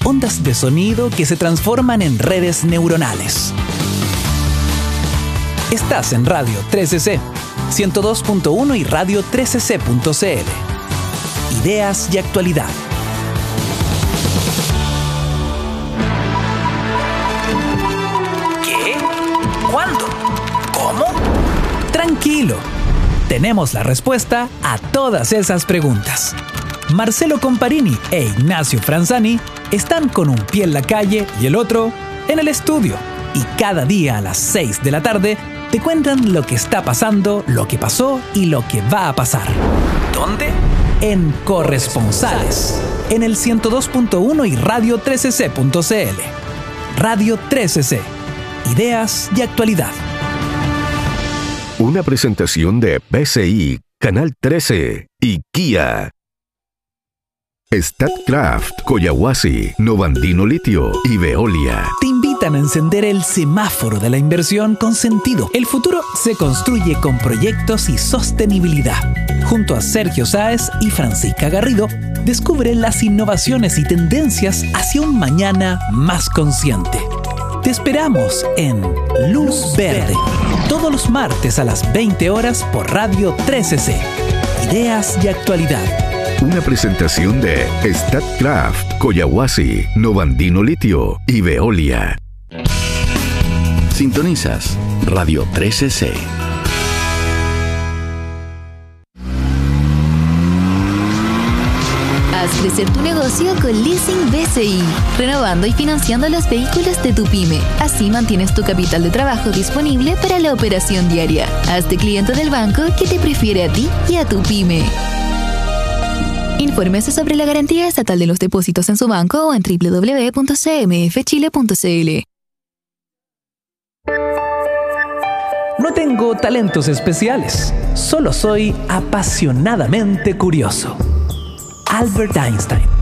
ondas de sonido que se transforman en redes neuronales. Estás en Radio 13C, 102.1 y radio 13c.cl. Ideas y actualidad. ¿Qué? ¿Cuándo? ¿Cómo? Tranquilo. Tenemos la respuesta a todas esas preguntas. Marcelo Comparini e Ignacio Franzani están con un pie en la calle y el otro en el estudio. Y cada día a las 6 de la tarde te cuentan lo que está pasando, lo que pasó y lo que va a pasar. ¿Dónde? En Corresponsales, en el 102.1 y radio 13c.cl. Radio 13C. Ideas y actualidad. Una presentación de PCI, Canal 13 y Kia. Statkraft, Collahuasi, Novandino Litio y Veolia Te invitan a encender el semáforo de la inversión con sentido. El futuro se construye con proyectos y sostenibilidad. Junto a Sergio Sáez y Francisca Garrido, descubre las innovaciones y tendencias hacia un mañana más consciente. Te esperamos en Luz Verde, todos los martes a las 20 horas por Radio 13C. Ideas y actualidad. Una presentación de Statkraft, Collahuasi, Novandino Litio y Veolia. Sintonizas Radio 13C. Haz crecer tu negocio con Leasing BCI, renovando y financiando los vehículos de tu pyme. Así mantienes tu capital de trabajo disponible para la operación diaria. Hazte cliente del banco que te prefiere a ti y a tu pyme. Infórmese sobre la garantía estatal de los depósitos en su banco o en www.cmfchile.cl. No tengo talentos especiales, solo soy apasionadamente curioso. Albert Einstein.